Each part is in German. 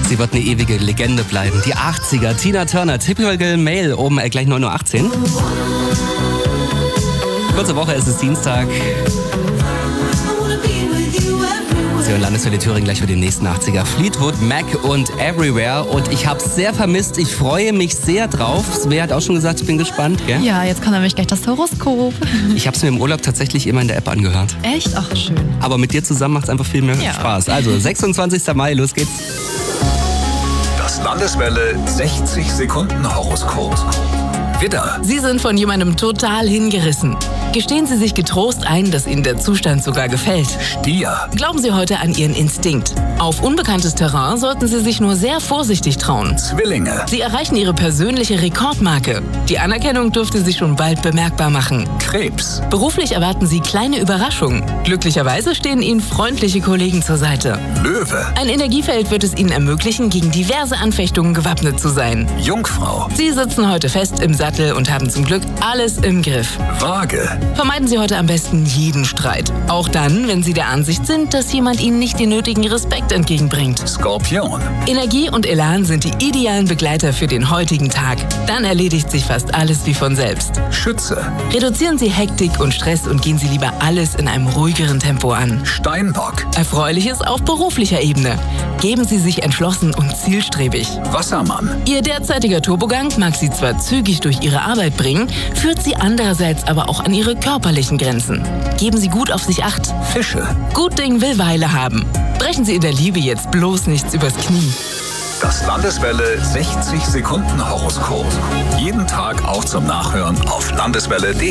Sie wird eine ewige Legende bleiben. Die 80er, Tina Turner, Typical Male, oben gleich 9.18 Uhr. Kurze Woche, es ist Dienstag. Sie hören Landeswelle Thüringen gleich für den nächsten 80er. Fleetwood Mac und Everywhere. Und ich habe es sehr vermisst. Ich freue mich sehr drauf. Svea hat auch schon gesagt, ich bin gespannt. Gell? Ja, jetzt kommt nämlich gleich das Horoskop. Ich habe es mir im Urlaub tatsächlich immer in der App angehört. Echt? Ach, schön. Aber mit dir zusammen macht es einfach viel mehr Spaß. Also 26. Mai, los geht's. Das Landeswelle 60 Sekunden Horoskop. Widder, Sie sind von jemandem total hingerissen. Gestehen Sie sich getrost ein, dass Ihnen der Zustand sogar gefällt. Stier, Glauben Sie heute an Ihren Instinkt. Auf unbekanntes Terrain sollten Sie sich nur sehr vorsichtig trauen. Zwillinge, Sie erreichen Ihre persönliche Rekordmarke. Die Anerkennung dürfte sich schon bald bemerkbar machen. Krebs, Beruflich erwarten Sie kleine Überraschungen. Glücklicherweise stehen Ihnen freundliche Kollegen zur Seite. Löwe, Ein Energiefeld wird es Ihnen ermöglichen, gegen diverse Anfechtungen gewappnet zu sein. Jungfrau, Sie sitzen heute fest im Sattel und haben zum Glück alles im Griff. Waage, Vermeiden Sie heute am besten jeden Streit. Auch dann, wenn Sie der Ansicht sind, dass jemand Ihnen nicht den nötigen Respekt entgegenbringt. Skorpion, Energie und Elan sind die idealen Begleiter für den heutigen Tag. Dann erledigt sich fast alles wie von selbst. Schütze, Reduzieren Sie Hektik und Stress und gehen Sie lieber alles in einem ruhigeren Tempo an. Steinbock, Erfreuliches auf beruflicher Ebene. Geben Sie sich entschlossen und zielstrebig. Wassermann, Ihr derzeitiger Turbogang mag Sie zwar zügig durch Ihre Arbeit bringen, führt Sie andererseits aber auch an Ihre körperlichen Grenzen. Geben Sie gut auf sich Acht. Fische. Gut Ding will Weile haben. Brechen Sie in der Liebe jetzt bloß nichts übers Knie. Das Landeswelle 60 Sekunden Horoskop. Jeden Tag auch zum Nachhören auf landeswelle.de.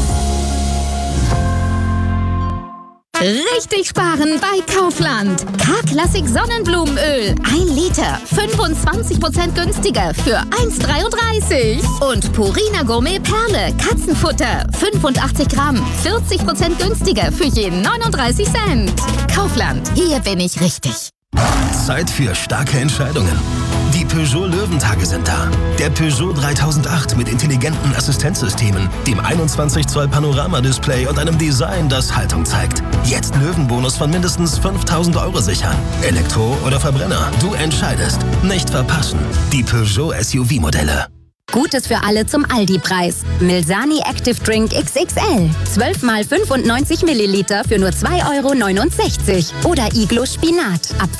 Richtig sparen bei Kaufland. K-Klassik Sonnenblumenöl. 1 Liter. 25% günstiger für 1,33. Und Purina Gourmet Perle. Katzenfutter. 85 Gramm. 40% günstiger für jeden 39 Cent. Kaufland. Hier bin ich richtig. Zeit für starke Entscheidungen. Die Peugeot Löwentage sind da. Der Peugeot 3008 mit intelligenten Assistenzsystemen, dem 21 Zoll Panoramadisplay und einem Design, das Haltung zeigt. Jetzt Löwenbonus von mindestens 5.000 € sichern. Elektro oder Verbrenner, du entscheidest. Nicht verpassen. Die Peugeot SUV-Modelle. Gutes für alle zum Aldi-Preis. Milsani Active Drink XXL. 12 mal 95 Milliliter für nur 2,69 € Oder Iglo Spinat. Ab